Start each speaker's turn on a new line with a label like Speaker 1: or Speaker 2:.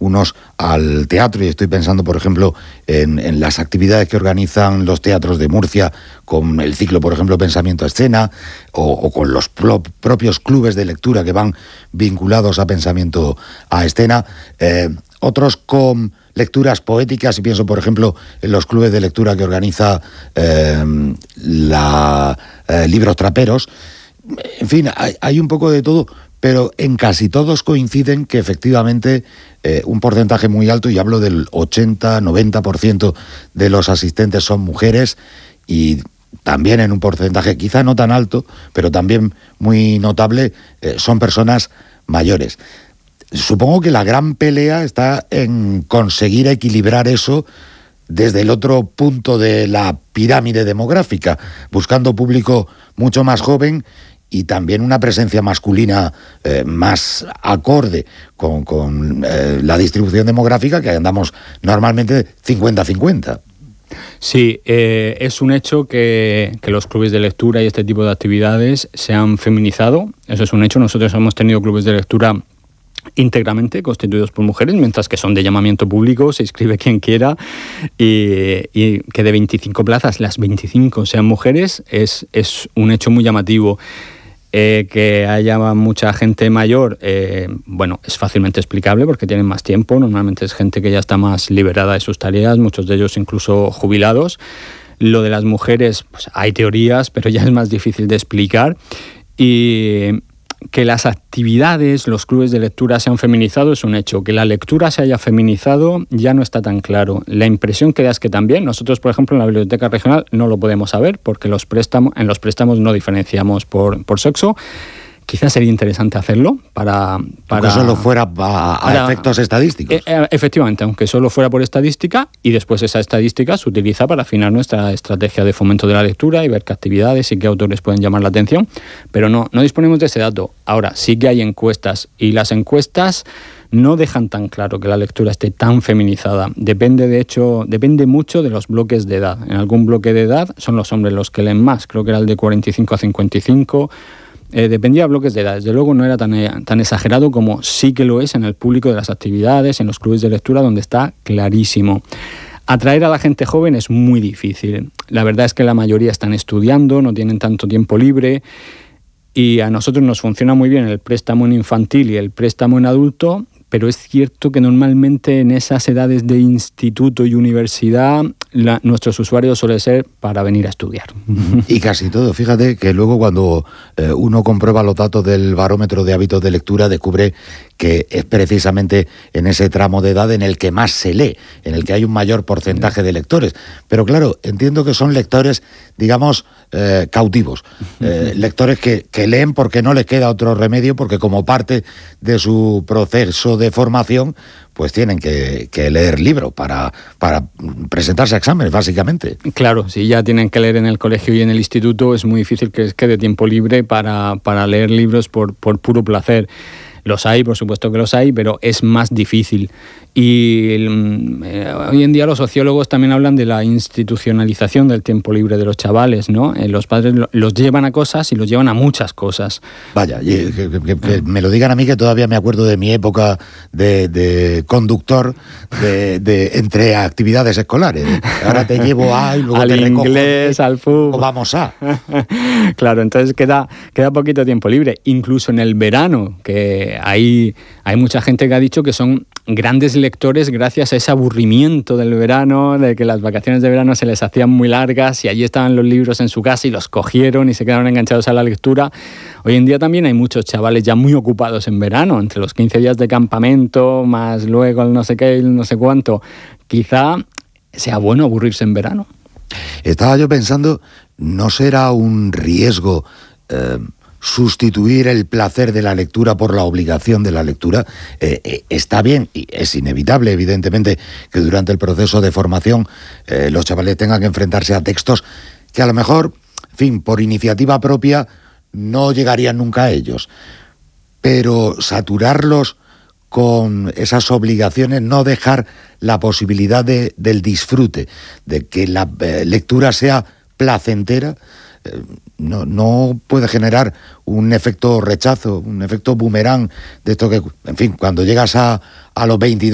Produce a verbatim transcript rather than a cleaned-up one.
Speaker 1: unos al teatro, y estoy pensando, por ejemplo, en, en las actividades que organizan los teatros de Murcia con el ciclo, por ejemplo, Pensamiento a Escena, o, o con los pro, propios clubes de lectura que van vinculados a Pensamiento a Escena, eh, otros con lecturas poéticas, y pienso, por ejemplo, en los clubes de lectura que organiza eh, la eh, Libros Traperos. En fin, hay, hay un poco de todo, pero en casi todos coinciden que efectivamente eh, un porcentaje muy alto, y hablo del ochenta noventa por ciento de los asistentes son mujeres, y también en un porcentaje quizá no tan alto, pero también muy notable, eh, son personas mayores. Supongo que la gran pelea está en conseguir equilibrar eso desde el otro punto de la pirámide demográfica, buscando público mucho más joven y también una presencia masculina eh, más acorde con, con eh, la distribución demográfica, que andamos normalmente cincuenta cincuenta.
Speaker 2: Sí, eh, es un hecho que, que los clubes de lectura y este tipo de actividades se han feminizado. Eso es un hecho. Nosotros hemos tenido clubes de lectura íntegramente constituidos por mujeres, mientras que son de llamamiento público, se inscribe quien quiera, y, y que de veinticinco plazas las veinticinco sean mujeres es, es un hecho muy llamativo. Eh, que haya mucha gente mayor, eh, bueno, es fácilmente explicable porque tienen más tiempo, normalmente es gente que ya está más liberada de sus tareas, muchos de ellos incluso jubilados. Lo de las mujeres, pues hay teorías, pero ya es más difícil de explicar. Y que las actividades, los clubes de lectura se han feminizado es un hecho. Que la lectura se haya feminizado ya no está tan claro. La impresión que da es que también. Nosotros, por ejemplo, en la Biblioteca Regional no lo podemos saber porque los préstamos, en los préstamos no diferenciamos por, por sexo. Quizás sería interesante hacerlo para... para
Speaker 1: aunque solo fuera a, a para, efectos estadísticos.
Speaker 2: E, efectivamente, aunque solo fuera por estadística, y después esa estadística se utiliza para afinar nuestra estrategia de fomento de la lectura y ver qué actividades y qué autores pueden llamar la atención, pero no, no disponemos de ese dato. Ahora, sí que hay encuestas, y las encuestas no dejan tan claro que la lectura esté tan feminizada. Depende, de hecho, depende mucho de los bloques de edad. En algún bloque de edad son los hombres los que leen más, creo que era el de cuarenta y cinco a cincuenta y cinco. Eh, dependía de bloques de edad, desde luego no era tan, eh, tan exagerado como sí que lo es en el público de las actividades, en los clubes de lectura, donde está clarísimo. Atraer a la gente joven es muy difícil. La verdad es que la mayoría están estudiando, no tienen tanto tiempo libre, y a nosotros nos funciona muy bien el préstamo en infantil y el préstamo en adulto, pero es cierto que normalmente en esas edades de instituto y universidad la, nuestros usuarios suelen ser para venir a estudiar.
Speaker 1: Y casi todo. Fíjate que luego cuando eh, uno comprueba los datos del barómetro de hábitos de lectura, descubre que es precisamente en ese tramo de edad en el que más se lee, en el que hay un mayor porcentaje de lectores. Pero claro, entiendo que son lectores, digamos, eh, cautivos. Eh, lectores que, que leen porque no les queda otro remedio, porque como parte de su proceso de formación, pues tienen que, que leer libros para, para presentarse a exámenes, básicamente.
Speaker 2: Claro, si ya tienen que leer en el colegio y en el instituto, es muy difícil que les quede tiempo libre para, para leer libros por, por puro placer. Los hay, por supuesto que los hay, pero es más difícil. Y eh, hoy en día los sociólogos también hablan de la institucionalización del tiempo libre de los chavales, ¿no? Eh, los padres lo, los llevan a cosas y los llevan a muchas cosas.
Speaker 1: Vaya, que, que, que, que me lo digan a mí, que todavía me acuerdo de mi época de, de conductor de, de entre actividades escolares. Ahora te llevo a y luego
Speaker 2: al
Speaker 1: te recojo,
Speaker 2: inglés, al fútbol.
Speaker 1: O vamos a.
Speaker 2: Claro, entonces queda, queda poquito tiempo libre. Incluso en el verano, que hay, hay mucha gente que ha dicho que son grandes lectores gracias a ese aburrimiento del verano, de que las vacaciones de verano se les hacían muy largas y allí estaban los libros en su casa y los cogieron y se quedaron enganchados a la lectura. Hoy en día también hay muchos chavales ya muy ocupados en verano, entre los quince días de campamento, más luego el no sé qué, el no sé cuánto. Quizá sea bueno aburrirse en verano.
Speaker 1: Estaba yo pensando, ¿no será un riesgo eh, sustituir el placer de la lectura por la obligación de la lectura? Eh, eh, está bien y es inevitable, evidentemente, que durante el proceso de formación eh, los chavales tengan que enfrentarse a textos que a lo mejor, en fin, por iniciativa propia no llegarían nunca a ellos. Pero saturarlos con esas obligaciones, no dejar la posibilidad de, del disfrute, de que la eh, lectura sea placentera, eh, no, no puede generar un efecto rechazo, un efecto boomerang de esto que, en fin, cuando llegas a, a los veintidós